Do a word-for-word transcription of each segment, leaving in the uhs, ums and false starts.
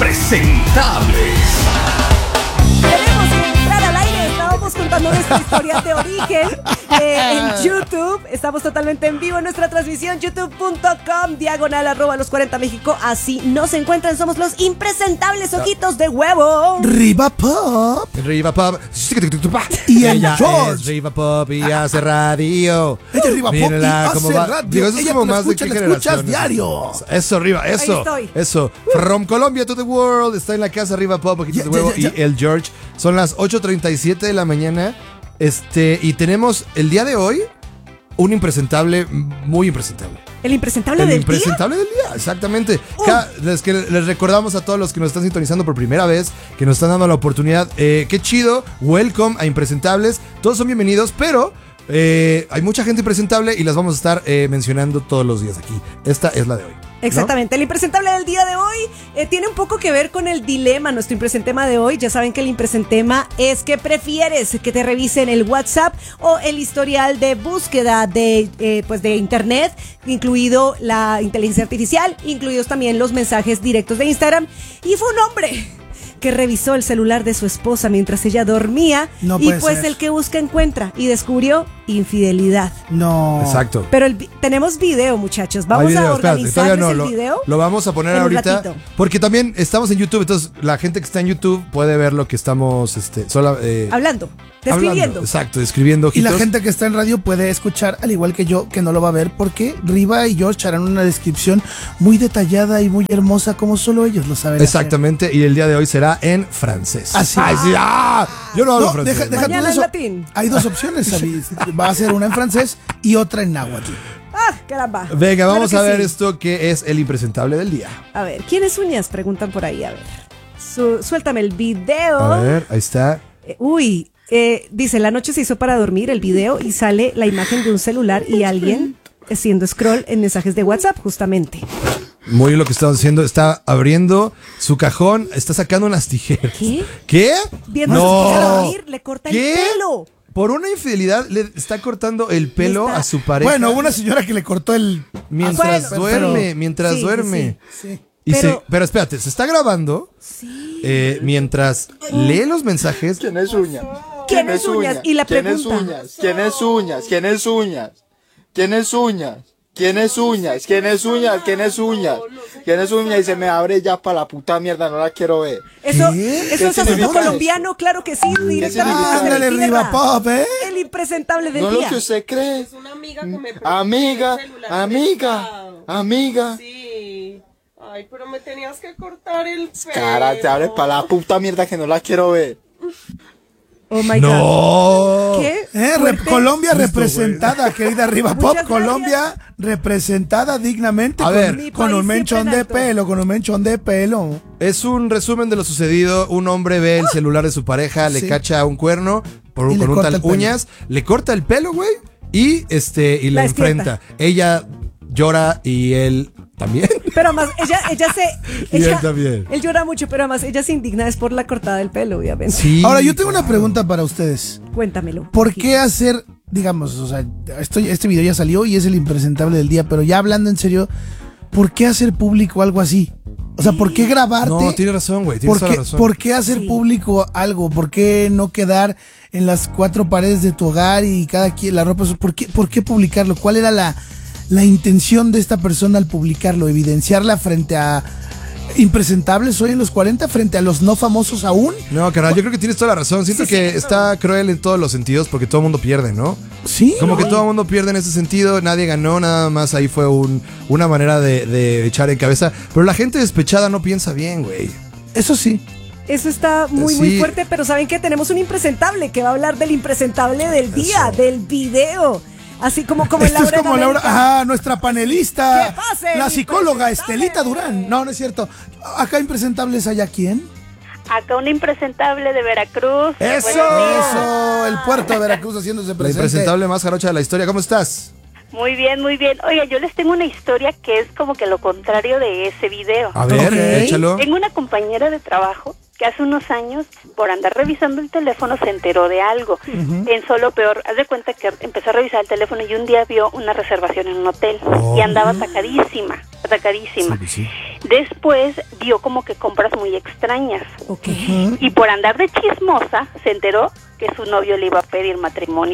impresentables. Queremos entrar al aire. Estábamos contando nuestra historia de origen eh, en YouTube. Estamos totalmente en vivo en nuestra transmisión. youtube punto com diagonal arroba los cuarenta México. Así nos encuentran. Somos los impresentables ojitos de huevo. Riva Pop. Riva Pop. Y el Ella George. es Riva Pop y hace radio. Ella es Riva Pop y Mírala hace cómo va. radio. Digo, eso es Ella como te la más de escucha, qué la escuchas generación. diario. Eso, Riva, eso. estoy. Eso. From Colombia to the world. Está en la casa Riva Pop, ojitos Ya, de huevo. ya, ya, Y el George. Son las ocho treinta y siete de la mañana. Este, y tenemos el día de hoy un impresentable, muy impresentable. El impresentable El del impresentable del día, exactamente. Cada- les, que les recordamos a todos los que nos están sintonizando por primera vez, que nos están dando la oportunidad. Eh, qué chido, welcome a Impresentables. Todos son bienvenidos, pero eh, hay mucha gente impresentable y las vamos a estar eh, mencionando todos los días aquí. Esta es la de hoy. ¿no? Exactamente, el impresentable del día de hoy eh, tiene un poco que ver con el dilema, nuestro impresentema de hoy. Ya saben que el impresentema es que prefieres que te revisen el WhatsApp o el historial de búsqueda de, eh, pues de internet, incluido la inteligencia artificial, incluidos también los mensajes directos de Instagram. Y fue un hombre que revisó el celular de su esposa mientras ella dormía No y puede pues ser. el que busca encuentra y descubrió infidelidad. No. Exacto. Pero el vi- tenemos video, muchachos. Hay Vamos video, a espérate, organizarles todavía no, el lo, video. lo vamos a poner en un ahorita. ratito. Porque también estamos en YouTube, entonces la gente que está en YouTube puede ver lo que estamos este, sola, eh, Hablando, hablando. describiendo. Exacto, describiendo. Y la ojitos. gente que está en radio puede escuchar, al igual que yo, que no lo va a ver, porque Riva y George harán una descripción muy detallada y muy hermosa, como solo ellos lo saben hacer. Exactamente, y el día de hoy será en francés. Así Ay, es. sí, ah, yo no hablo No, francés. deja, deja Mañana todo en eso. latín. Hay dos opciones, Sabi. Va a ser una en francés y otra en náhuatl. Ah, caramba. Venga, vamos Claro a que ver sí. esto que es el impresentable del día. A ver, ¿quiénes uñas? Preguntan por ahí, a ver. Su- suéltame el video. A ver, ahí está. Eh, uy, eh, dice, la noche se hizo para dormir el video y sale la imagen de un celular y alguien haciendo scroll en mensajes de WhatsApp, justamente. Muy lo que estamos haciendo, está abriendo su cajón, está sacando unas tijeras. ¿Qué? ¿Qué? Viendo a su hija dormir, le corta ¿Qué? el pelo. Por una infidelidad le está cortando el pelo Le está- a su pareja. Bueno, hubo una señora que le cortó el... mientras Bueno, duerme, pero- mientras Sí, sí, duerme. Sí. Y Pero- se- pero espérate, se está grabando Sí. eh, mientras lee los mensajes. ¿Quién es uña? ¿Quién es uñas? Y la ¿Quién es pregunta. uñas? ¿Quién es uñas? ¿Quién es uñas? ¿Quién es uñas? ¿Quién es uñas? ¿Quién es uñas? ¿Quién es uñas? ¿Quién es uñas? Y se me abre ya para la puta mierda, no la quiero ver. Eso, ¿Qué? eso ¿Qué es acento significa colombiano, claro que sí, directamente significa? desde Ándale, mi Riva tierra. Pop, ¿eh? El impresentable del No es lo día. que usted cree. Es una amiga que me prestó Amiga, el celular amiga, prestado. amiga. Sí. Ay, pero me tenías que cortar el pelo. Cara, te abre para la puta mierda que no la quiero ver. Oh my God. No. ¿Qué? Eh, fuerte. rep- Colombia representada, querida Riva Pop. Muchas Colombia representada dignamente A con, ver. Mi con país un menchón siempre en de alto. pelo, con un menchón de pelo. Es un resumen de lo sucedido. Un hombre ve el celular de su pareja, le Sí. cacha un cuerno por, Y le con un corta tal el pelo. uñas, le corta el pelo, güey, y este y La la despierta. enfrenta. Ella llora y él también. Pero además, ella, ella se. Y Ella, él también. Él llora mucho, pero además ella se indigna es por la cortada del pelo, obviamente. Sí. Ahora, yo tengo una pregunta para ustedes. Cuéntamelo. ¿Por qué hacer, digamos, o sea, esto- este video ya salió y es el impresentable del día, pero ya hablando en serio, ¿por qué hacer público algo así? O sea, ¿por qué grabarte? No, tienes razón, güey. Tienes ¿Por toda qué, la razón. por qué hacer Sí. público algo? ¿Por qué no quedar en las cuatro paredes de tu hogar y cada quien la ropa? ¿Por qué, por qué publicarlo? ¿Cuál era la, la intención de esta persona al publicarlo? ¿Evidenciarla frente a impresentables hoy en los cuarenta, frente a los no famosos aún? No, carnal, yo creo que tienes toda la razón. Siento Sí, que sí. está cruel en todos los sentidos porque todo el mundo pierde, ¿no? Sí. Como que Sí. todo el mundo pierde en ese sentido, nadie ganó, nada más ahí fue un, una manera de, de echar en cabeza. Pero la gente despechada no piensa bien, güey. Eso sí. Eso está muy, muy Sí. fuerte, pero ¿saben qué? Tenemos un impresentable que va a hablar del impresentable del día, del video. Así como, como en Esto es Laura en como Laura, América. ah, nuestra panelista, ¿Qué pase, la mi psicóloga impresentable? Estelita Durán. No, no es cierto. Acá impresentables hay a quién. Acá un impresentable de Veracruz. ¡Eso! Buenos días. Eso, el puerto de Veracruz haciéndose La presente. impresentable más jarocha de la historia. ¿Cómo estás? Muy bien, muy bien. Oiga, yo les tengo una historia que es como que lo contrario de ese video. A ver, Ok. échalo. Tengo una compañera de trabajo que hace unos años, por andar revisando el teléfono, se enteró de algo. Pensó lo peor. Haz de cuenta que empezó a revisar el teléfono y un día vio una reservación en un hotel Oh. y andaba sacadísima. atacadísima. Sí, sí. Después vio como que compras muy extrañas. Ok. Y por andar de chismosa, se enteró que su novio le iba a pedir matrimonio.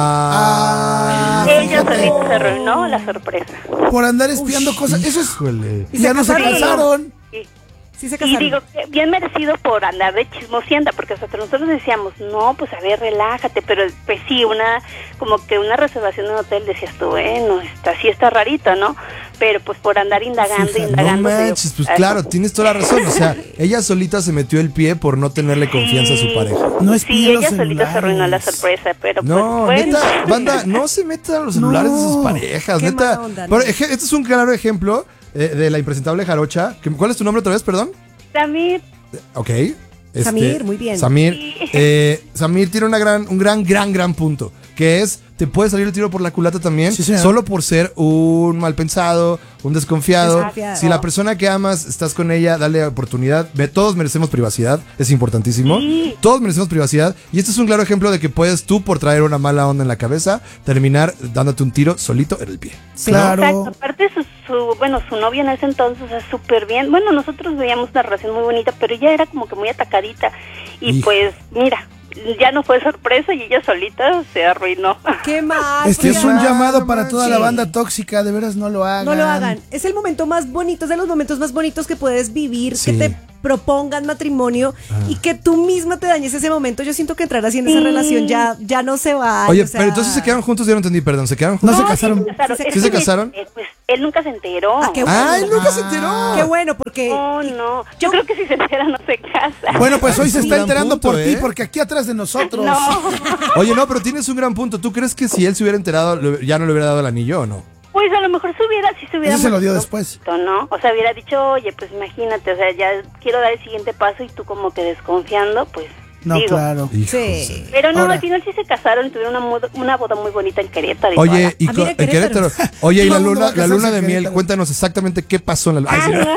Ah, Ella fíjate. solita se arruinó la sorpresa. Por andar espiando cosas. Eso es. híjole. ¿Y Ya se no se casaron? casaron. Sí. Sí se Y casaron. digo, que bien merecido por andar de chismosienta, porque hasta nosotros decíamos, no, pues a ver, relájate, pero pues sí, una, como que una reservación en un hotel, decías tú, bueno, está, sí está rarito, ¿no? Pero pues por andar indagando, Fíjate, No indagando. digo, manches, pues ah, claro, tienes toda la razón. O sea, ella solita se metió el pie por no tenerle confianza a su pareja. No Sí, espíen los ella solita se arruinó la celulares. sorpresa, pero No, pues bueno. neta, banda, no se metan los celulares de sus No. parejas, Qué neta. mala onda, Por ¿no? ej- este es un claro ejemplo eh, de la impresentable jarocha. que- ¿Cuál es tu nombre otra vez, perdón? También, Ok. Este, Samir, muy bien. Samir, Sí. eh, Samir tiene una gran, un gran, gran, gran punto. Que es, te puede salir el tiro por la culata también. Sí, señor. Solo por ser un mal pensado, un desconfiado. Desconfiado. Si la persona que amas, estás con ella, dale oportunidad. Ve, todos merecemos privacidad. Es importantísimo. Sí. Todos merecemos privacidad. Y este es un claro ejemplo de que puedes tú, por traer una mala onda en la cabeza, terminar dándote un tiro solito en el pie. Sí. Claro. exacto, aparte su, su, bueno, su novio en ese entonces, o sea, súper bien. Bueno, nosotros veíamos una relación muy bonita, pero ella era como que muy atacadita. Y Hijo. pues, mira, ya no fue sorpresa y ella solita se arruinó. Qué mal. Este es un oigan. llamado para toda la Sí. banda tóxica. De veras, no lo hagan. No lo hagan. Es el momento más bonito, es de los momentos más bonitos que puedes vivir, Sí. que te propongan matrimonio y que tú misma te dañes ese momento. Yo siento que entrar así en esa Sí. relación ya, ya no se va. Oye, o sea- pero entonces se quedaron juntos, yo no entendí, perdón. ¿Se quedaron No juntos? se casaron. Sí se casaron. ¿Sí Es se que, casaron? eh, pues él nunca se enteró. Ah, qué bueno. ¡Ay, nunca se enteró! Qué bueno, porque No, no. Yo creo que si se entera no se casa. Bueno, pues hoy Es se un está gran enterando punto, por ¿eh? ti, porque aquí atrás de nosotros. No. Oye, no, pero tienes un gran punto. ¿Tú crees que si él se hubiera enterado, le- ya no le hubiera dado el anillo o no? Pues a lo mejor se hubiera, si se hubiera Eso se lo dio molestado después. un poquito, ¿no? O sea, hubiera dicho, oye, pues imagínate, o sea, ya quiero dar el siguiente paso y tú como que desconfiando, pues No, digo. claro. Hijos Sí. de- Pero no, Ahora. al final sí se casaron y tuvieron una, moda- una boda muy bonita en Querétaro. y Oye, toda y Ah, co- mira, en Querétaro. Querétaro. Oye, y Todo la el mundo va luna, a la casarse luna en de miel, Querétaro. cuéntanos exactamente qué pasó en la Ay, sí, la-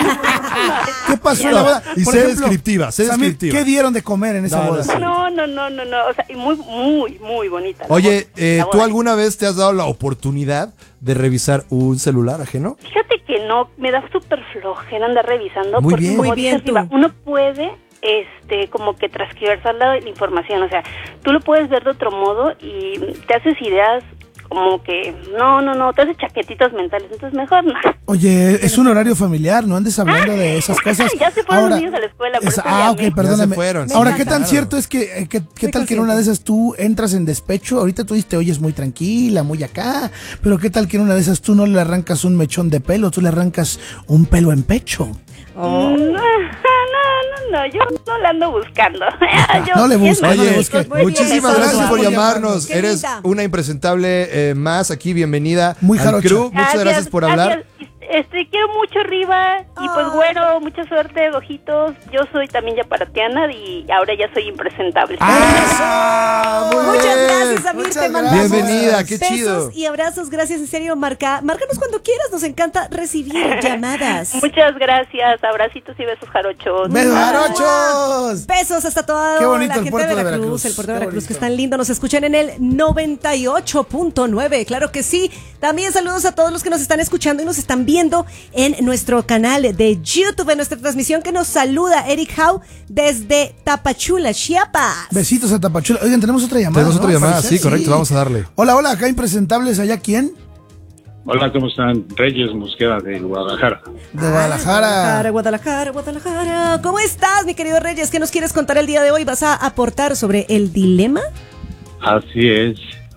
¿Qué pasó en la boda? Y Por sé ejemplo, descriptiva, sé Samir, descriptiva. ¿qué dieron de comer en esa No, no boda? sé. No, no, no, no, no, o sea, y muy, muy, muy bonita. la Oye, boda, eh, la ¿tú boda. alguna vez te has dado la oportunidad de revisar un celular ajeno? Fíjate que no, me da súper flojera andar revisando. Muy porque bien. como Muy bien, dices, Diva, tú. uno puede, este, como que transgiversar la, la información. O sea, tú lo puedes ver de otro modo y te haces ideas como que, no, no, no, te haces chaquetitas mentales. Entonces, mejor no. Oye, es un horario familiar, no andes hablando de esas cosas. Ya se fueron los niños a la escuela, por es- eso ah, llamé. ok, perdóname. Ya se fueron, Ahora, sí, ¿qué tan claro. cierto es que, eh, que- qué Muy tal que en una de esas tú entras en despecho? Ahorita tú te oyes muy tranquila, muy acá, pero ¿qué tal que en una de esas tú no le arrancas un mechón de pelo, tú le arrancas un pelo en pecho? No, no, no, no, yo no la ando buscando. Yo- No le busques, es- no le Oye, busques. Muy bien, muchísimas eso. gracias por Por llamarnos. Qué Eres linda. una impresentable eh, más aquí. Bienvenida Muy al jarocha. crew. Muchas gracias por hablar. gracias. Este, quiero mucho Riva y pues Ay. güero, mucha suerte, ojitos. Yo soy también ya paratiana y ahora ya soy impresentable. ¡Ah! Muy Muchas bien. gracias, Samir. Muchas Te mandamos Bienvenida, qué besos chido. y abrazos. Gracias, en serio. Marca, márcanos cuando quieras. Nos encanta recibir llamadas. Muchas gracias, abracitos y besos jarochos. ¡Besos, Bye. jarochos! Besos hasta toda Qué bonito la el gente puerto de de Veracruz, Veracruz. el puerto de Qué Veracruz, que bonito. es tan lindo. Nos escuchan en el noventa y ocho punto nueve. Claro que sí. También saludos a todos los que nos están escuchando y nos están viendo en nuestro canal de YouTube, en nuestra transmisión, que nos saluda Eric Howe desde Tapachula, Chiapas. Besitos a Tapachula. Oigan, tenemos otra llamada. Tenemos ¿no? otra llamada, Parece, sí, correcto, vamos a darle. Hola, hola, acá impresentables, ¿allá quién? Hola, ¿cómo están? Reyes Mosqueda de Guadalajara. De Guadalajara. Guadalajara, Guadalajara. ¿Cómo estás, mi querido Reyes? ¿Qué nos quieres contar el día de hoy? ¿Vas a aportar sobre el dilema? Así es.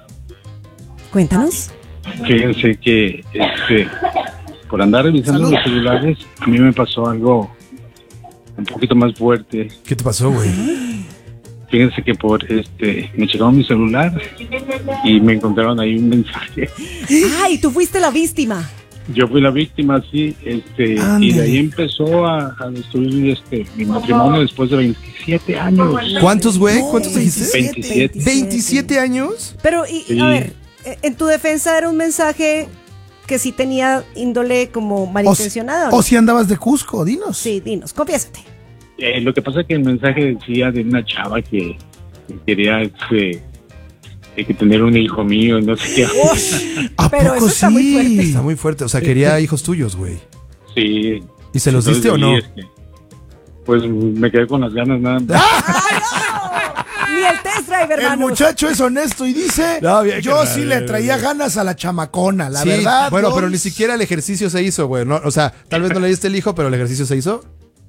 Cuéntanos. Fíjense que este, por andar revisando Salud. los celulares, a mí me pasó algo un poquito más fuerte. ¿Qué te pasó, güey? Fíjense que por este me checaron mi celular y me encontraron ahí un mensaje. Ay, tú fuiste la víctima. Yo fui la víctima, sí, este, Ándale. y de ahí empezó a, a destruir este, mi matrimonio después de veintisiete años. ¿Cuántos, güey? No, ¿Cuántos dijiste? veintisiete. ¿veintisiete años? Pero, y, Sí. a ver, eh, en tu defensa era un mensaje que sí tenía índole como O, malintencionada. ¿o no? o si andabas de Cusco, dinos. Sí, dinos, confiésate. Eh, lo que pasa es que el mensaje decía de una chava que, que quería este, hay que tener un hijo mío, no sé qué. ¿A Pero poco eso está muy sí? fuerte. Está muy fuerte. O sea, quería hijos tuyos, güey. Sí. ¿Y se los diste o no? Entonces, este, pues me quedé con las ganas nada más. Ni el test drive, El hermano. muchacho es honesto y dice, No, bien, yo carnal, sí le bien, traía bien. ganas a la chamacona, la Sí, verdad. bueno, no- pero ni siquiera el ejercicio se hizo, güey. ¿no? O sea, tal vez no le diste el hijo, pero el ejercicio se hizo.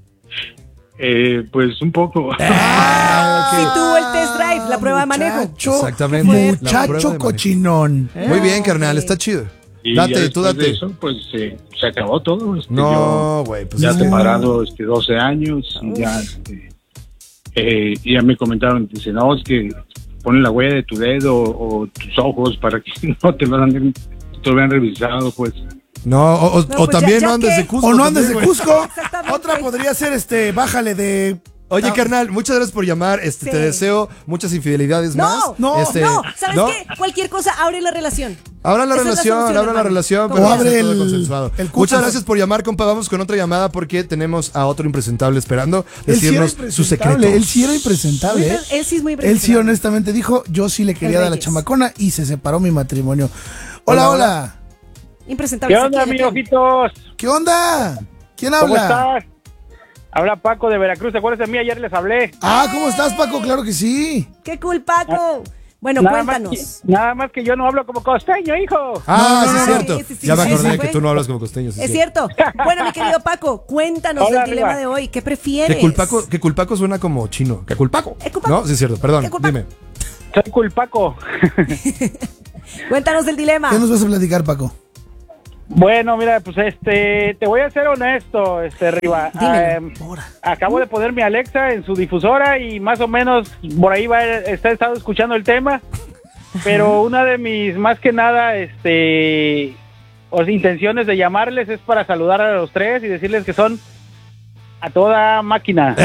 Eh, pues un poco. Ah, Sí ok. tuvo el test drive, la prueba de manejo. Muchacho, Exactamente. La prueba de Muchacho manejo. cochinón. Muy bien, carnal, ok. está chido. Y ya Date, tú después de date. eso, pues eh, se acabó todo. Este, No, yo güey, pues ya es que- separado este, doce años y ya, este, eh, y ya me comentaron, dice, no, es que ponen la huella de tu dedo o tus ojos para que no te lo anden, te lo vean revisado, pues. No, o, o- No, o pues también ya- no ya andes que- de Cusco. O no andes de también, güey. Cusco. Exactamente. Otra podría ser, este, bájale de... Oye, Ah. carnal, muchas gracias por llamar. Este, Sí. Te deseo muchas infidelidades No, más. no, Este, no, ¿sabes ¿no? qué? Cualquier cosa abre la relación. Abran la Esa es la relación, solución, abran la hermano. relación, O pero abre sea todo el- consensuado. el cupo. Muchas gracias por llamar, compa. Vamos con otra llamada porque tenemos a otro impresentable esperando Él sí era decirnos su secreto. impresentable, él sí era impresentable. ¿eh? Él sí es muy Él sí impresionante. honestamente dijo, yo sí le quería El dar a la Reyes. chamacona y se separó mi matrimonio. Hola, Hola, hola. Impresentable. ¿Qué se onda, quiere, mis ojitos? ¿Qué onda? ¿Quién ¿Cómo habla? estás? Habla Paco de Veracruz, ¿te acuerdas de mí? Ayer les hablé. Ah, ¿cómo estás, Paco? Claro que sí. ¡Qué cool, Paco! Bueno, nada, más cuéntanos. que, nada más que yo no hablo como costeño, hijo. Ah, No, sí, no, es no, cierto. sí, sí, sí, ya me sí, acordé sí, que fue. tú no hablas como costeño. sí, Es sí. cierto. Bueno, mi querido Paco, cuéntanos Hola, el dilema arriba. de hoy. ¿Qué prefieres? Que culpaco, que culpaco suena como chino. Que culpaco. ¿Qué culpaco? No, sí es cierto. Perdón, ¿Qué culpaco? dime. Soy culpaco. Cuéntanos del dilema. ¿Qué nos vas a platicar, Paco? Bueno, mira, pues este, te voy a ser honesto, este, Riva. Dímelo. Eh, Ahora. acabo de poner mi Alexa en su difusora y más o menos por ahí va, está estado escuchando el tema. Pero una de mis, más que nada, este, o sea, intenciones de llamarles es para saludar a los tres y decirles que son a toda máquina.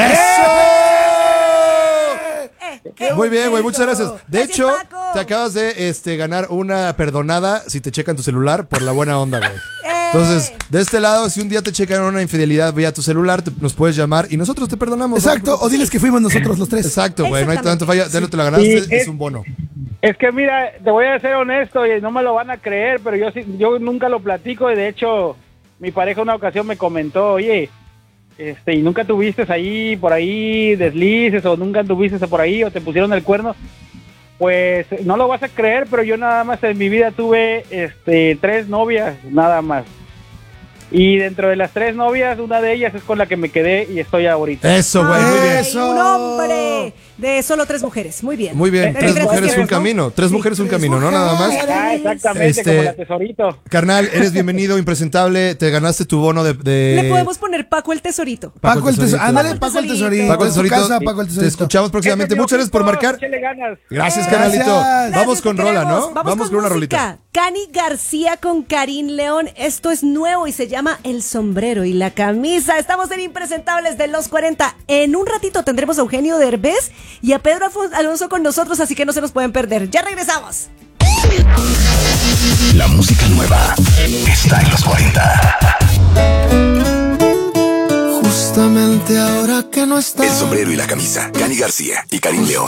Eh, qué Muy bien, güey, bonito. muchas gracias. De Gracias, hecho, Paco. te acabas de este, ganar una perdonada si te checan tu celular por la buena onda, güey. Eh. Entonces, de este lado, si un día te checan una infidelidad vía tu celular, te- nos puedes llamar y nosotros te perdonamos. Exacto, o diles que fuimos nosotros los tres. Exacto, güey, no hay tanto Exactamente. falla. De lo te la ganaste, Sí, es es- un bono. Es que mira, te voy a ser honesto y no me lo van a creer, pero yo sí, yo nunca lo platico y de hecho mi pareja una ocasión me comentó, oye, este, y nunca tuviste ahí por ahí deslices o nunca tuviste por ahí o te pusieron el cuerno. Pues no lo vas a creer, pero yo nada más en mi vida tuve este tres novias, nada más. Y dentro de las tres novias, una de ellas es con la que me quedé y estoy ahorita. Eso, güey, muy bien. Ay, Eso. un hombre de solo tres mujeres. Muy bien. Muy bien, Tres tres mujeres, mujeres, un ¿no? camino. Tres Sí. mujeres, un Tres camino, ¿no? Nada más. mujeres. Ah, exactamente, Este- como la tesorito. Carnal, eres bienvenido, impresentable. Te ganaste tu bono de. de- Le podemos poner Paco el tesorito. Paco el tesorito. Ándale, Paco Paco el el tesorito. tesorito. Paco el En su tesorito. casa, Paco el Te tesorito. escuchamos próximamente. Ese, Muchas gracias por miojito, marcar. échale ganas. Gracias, Gracias. carnalito. Gracias, Vamos te con rola, queremos. ¿no? Vamos, con, una rolita. música. Cani García con Karim León. Esto es nuevo y se llama El sombrero y la camisa. Estamos en Impresentables de los cuarenta. En un ratito tendremos a Eugenio Derbez y a Pedro Afon- Alonso con nosotros, así que no se nos pueden perder. Ya regresamos. La música nueva está en los cuarenta. Justamente ahora que no está. El sombrero y la camisa. Cani García y Karim León.